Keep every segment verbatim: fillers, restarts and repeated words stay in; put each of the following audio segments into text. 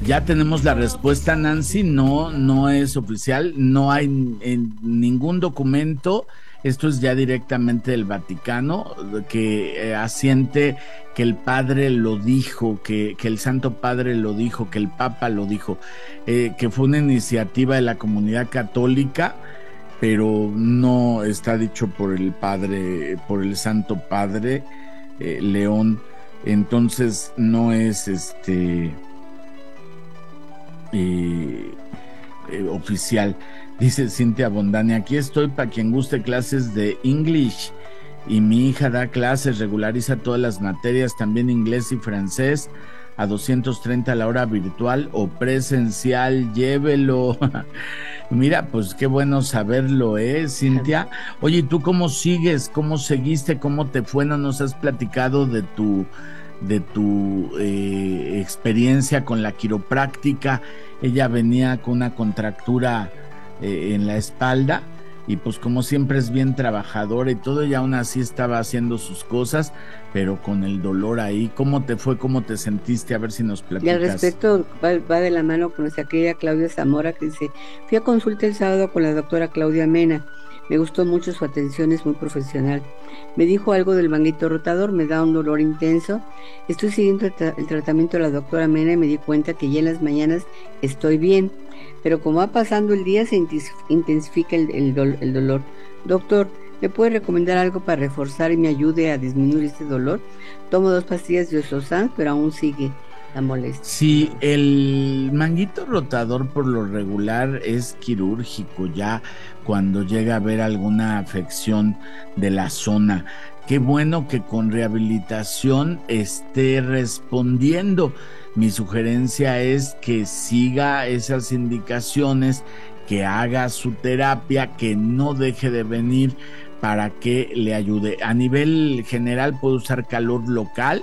Ya tenemos la respuesta, Nancy, no, no es oficial, no hay en ningún documento, esto es ya directamente del Vaticano, que eh, asiente que el Padre lo dijo, que, que el Santo Padre lo dijo, que el Papa lo dijo, eh, que fue una iniciativa de la comunidad católica, pero no está dicho por el Padre, por el Santo Padre eh, León, entonces no es este... Eh, eh, oficial. Dice Cintia Bondani, aquí estoy para quien guste clases de English, y mi hija da clases, regulariza todas las materias, también inglés y francés, a doscientos treinta la hora, virtual o presencial, llévelo. Mira, pues qué bueno saberlo, ¿eh, Cintia? Oye, ¿y tú cómo sigues? ¿Cómo seguiste? ¿Cómo te fue? ¿No nos has platicado de tu de tu eh, experiencia con la quiropráctica? Ella venía con una contractura eh, en la espalda y pues como siempre es bien trabajadora y todo, y aún así estaba haciendo sus cosas, pero con el dolor ahí. ¿Cómo te fue? ¿Cómo te sentiste? A ver si nos platicas. Y al respecto va, va de la mano con nuestra querida Claudia Zamora, que dice, fui a consulta el sábado con la doctora Claudia Mena, me gustó mucho su atención, es muy profesional. Me dijo algo del manguito rotador, me da un dolor intenso. Estoy siguiendo el, tra- el tratamiento de la doctora Mena y me di cuenta que ya en las mañanas estoy bien, pero como va pasando el día se intensifica el, el, do- el dolor. Doctor, ¿me puede recomendar algo para reforzar y me ayude a disminuir este dolor? Tomo dos pastillas de Oxosans, pero aún sigue la molestia. Sí, el manguito rotador por lo regular es quirúrgico ya cuando llega a haber alguna afección de la zona. Qué bueno que con rehabilitación esté respondiendo. Mi sugerencia es que siga esas indicaciones, que haga su terapia, que no deje de venir para que le ayude. A nivel general puede usar calor local,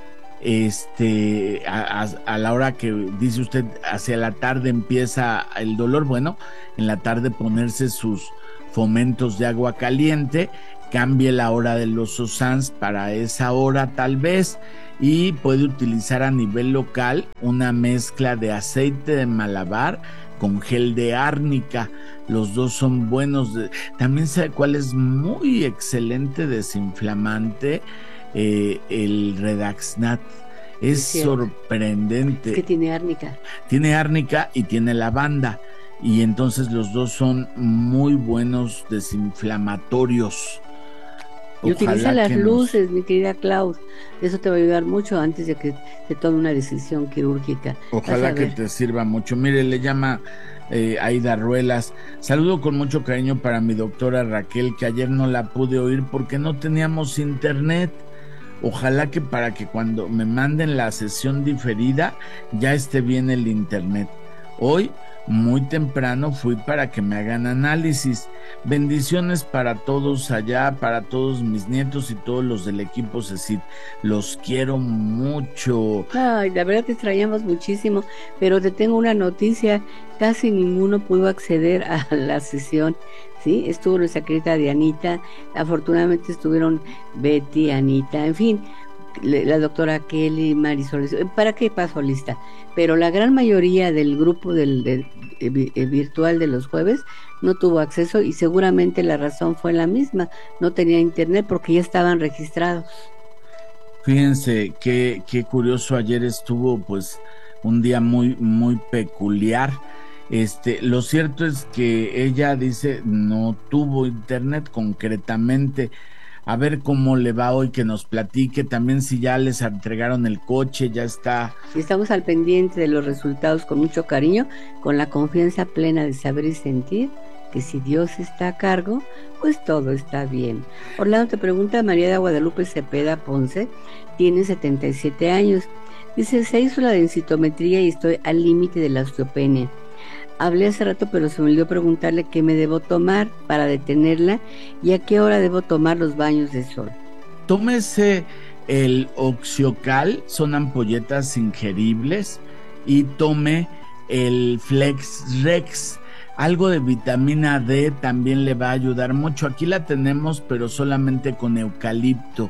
este a, a, a la hora que dice usted hacia la tarde empieza el dolor, bueno, en la tarde ponerse sus fomentos de agua caliente, cambie la hora de los Oxosans para esa hora tal vez, y puede utilizar a nivel local una mezcla de aceite de malabar con gel de árnica. Los dos son buenos. De, también sabe cuál es muy excelente desinflamante, eh, el Redaxnat. Es, es sorprendente. Es que tiene árnica. Tiene árnica y tiene lavanda. Y entonces los dos son muy buenos desinflamatorios. Y utiliza las luces, nos... mi querida Klaus. Eso te va a ayudar mucho antes de que te tome una decisión quirúrgica. Ojalá que te sirva mucho. Mire, le llama eh, Aida Ruelas. Saludo con mucho cariño para mi doctora Raquel, que ayer no la pude oír porque no teníamos internet. Ojalá que para que cuando me manden la sesión diferida ya esté bien el internet. Hoy muy temprano fui para que me hagan análisis. Bendiciones para todos allá, para todos mis nietos y todos los del equipo CECIT. Los quiero mucho. Ay, la verdad te extrañamos muchísimo, pero te tengo una noticia. Casi ninguno pudo acceder a la sesión. Sí, estuvo nuestra querida Dianita, afortunadamente estuvieron Betty, Anita, en fin, la doctora Kelly, Marisol, ¿para qué paso lista? Pero la gran mayoría del grupo del, de, de, de, virtual de los jueves no tuvo acceso y seguramente la razón fue la misma, no tenía internet porque ya estaban registrados. Fíjense qué, qué curioso, ayer estuvo pues un día muy, muy peculiar. Este, lo cierto es que ella dice no tuvo internet concretamente. A ver cómo le va hoy, que nos platique también si ya les entregaron el coche, ya está. Estamos al pendiente de los resultados con mucho cariño, con la confianza plena de saber y sentir que si Dios está a cargo, pues todo está bien. Orlando te pregunta, María de Guadalupe Cepeda Ponce, tiene setenta y siete años. Dice, se hizo la densitometría y estoy al límite de la osteopenia. Hablé hace rato, pero se me olvidó preguntarle qué me debo tomar para detenerla y a qué hora debo tomar los baños de sol. Tómese el Oxiocal, son ampolletas ingeribles, y tome el Flex Rex. Algo de vitamina D también le va a ayudar mucho. Aquí la tenemos, pero solamente con eucalipto.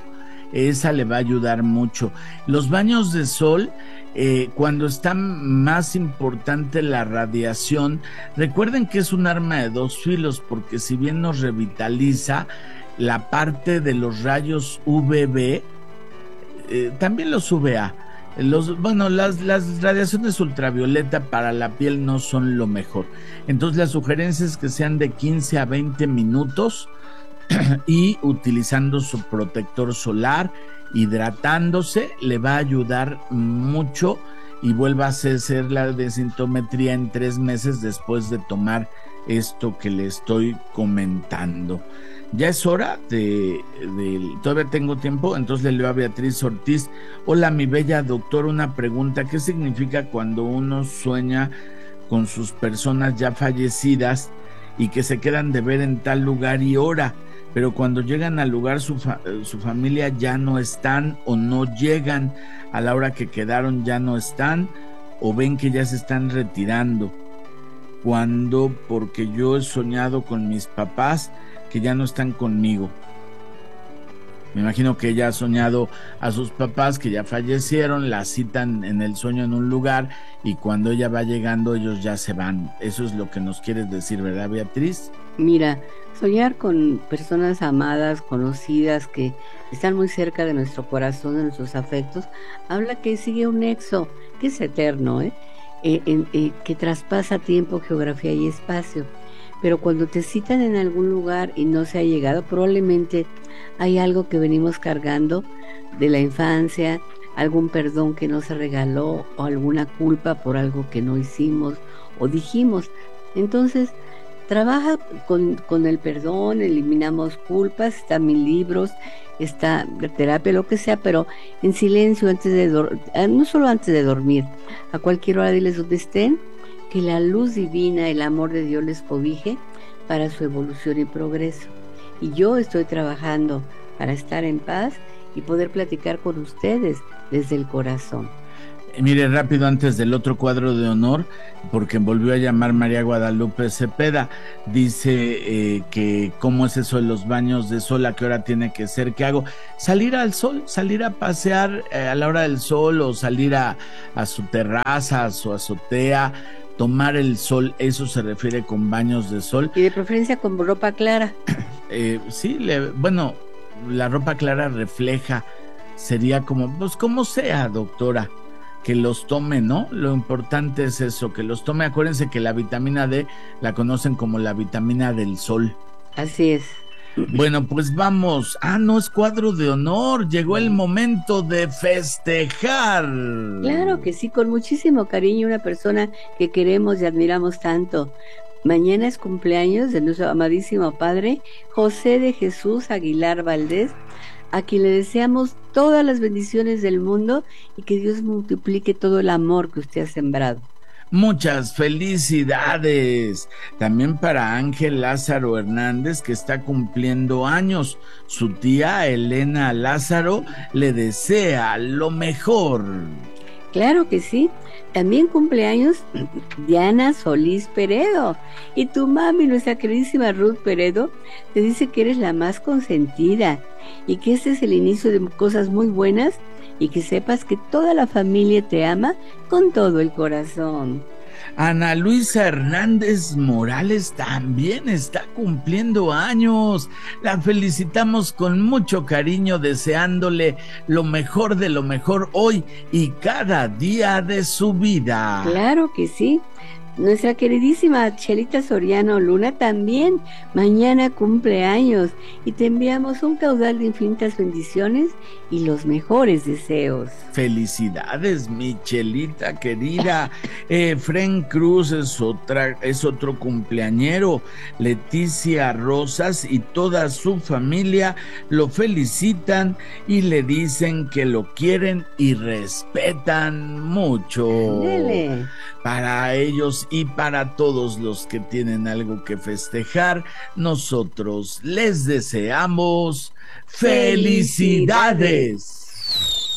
esa le va a ayudar mucho. Los baños de sol, eh, cuando está más importante la radiación, recuerden que es un arma de dos filos, porque si bien nos revitaliza, la parte de los rayos U V B, eh, también los U V A, los, bueno, las, las radiaciones ultravioleta para la piel no son lo mejor. Entonces la sugerencia es que sean de quince a veinte minutos y utilizando su protector solar, hidratándose, le va a ayudar mucho y vuelva a hacer la densitometría en tres meses después de tomar esto que le estoy comentando. Ya es hora de, de, todavía tengo tiempo, entonces le leo a Beatriz Ortiz. Hola, mi bella doctor, una pregunta. ¿Qué significa cuando uno sueña con sus personas ya fallecidas y que se quedan de ver en tal lugar y hora, pero cuando llegan al lugar su, fa, su familia ya no están, o no llegan a la hora que quedaron, ya no están, o ven que ya se están retirando? Cuando, porque yo he soñado con mis papás que ya no están conmigo. Me imagino que ella ha soñado a sus papás que ya fallecieron, la citan en el sueño en un lugar y cuando ella va llegando ellos ya se van. Eso es lo que nos quieres decir, ¿verdad, Beatriz? Mira, soñar con personas amadas, conocidas, que están muy cerca de nuestro corazón, de nuestros afectos, habla que sigue un nexo, que es eterno, ¿eh? Eh, eh, eh, que traspasa tiempo, geografía y espacio. Pero cuando te citan en algún lugar y no se ha llegado, probablemente hay algo que venimos cargando de la infancia, algún perdón que no se regaló o alguna culpa por algo que no hicimos o dijimos. Entonces, trabaja con, con el perdón, eliminamos culpas, están mis libros, está la terapia, lo que sea, pero en silencio antes de dormir, no solo antes de dormir, a cualquier hora diles donde estén, que la luz divina, el amor de Dios les cobije para su evolución y progreso. Y yo estoy trabajando para estar en paz y poder platicar con ustedes desde el corazón. Mire, rápido, antes del otro cuadro de honor, porque volvió a llamar María Guadalupe Cepeda, dice eh, que cómo es eso de los baños de sol, a qué hora tiene que ser, qué hago. Salir al sol, salir a pasear eh, a la hora del sol, o salir a, a su terraza, a su azotea, tomar el sol, eso se refiere con baños de sol. Y de preferencia con ropa clara. Eh, sí, le, bueno, la ropa clara refleja, sería como, pues como sea, doctora, que los tome, ¿no? Lo importante es eso, que los tome. Acuérdense que la vitamina D la conocen como la vitamina del sol. Así es. Bueno, pues vamos. Ah, no, es cuadro de honor. Llegó el momento de festejar. Claro que sí, con muchísimo cariño, una persona que queremos y admiramos tanto. Mañana es cumpleaños de nuestro amadísimo padre, José de Jesús Aguilar Valdés, a quien le deseamos todas las bendiciones del mundo y que Dios multiplique todo el amor que usted ha sembrado. Muchas felicidades. También para Ángel Lázaro Hernández, que está cumpliendo años. Su tía Elena Lázaro le desea lo mejor. Claro que sí. También cumpleaños Diana Solís Peredo. Y tu mami, nuestra queridísima Ruth Peredo, te dice que eres la más consentida y que este es el inicio de cosas muy buenas, y que sepas que toda la familia te ama con todo el corazón. Ana Luisa Hernández Morales también está cumpliendo años. La felicitamos con mucho cariño, deseándole lo mejor de lo mejor hoy y cada día de su vida. Claro que sí. Nuestra queridísima Chelita Soriano Luna también mañana cumple años y te enviamos un caudal de infinitas bendiciones y los mejores deseos. Felicidades, mi Chelita querida. eh, Fren Cruz es, otra, es otro cumpleañero. Leticia Rosas y toda su familia lo felicitan y le dicen que lo quieren y respetan mucho. Dele. Para ellos y para todos los que tienen algo que festejar, nosotros les deseamos felicidades.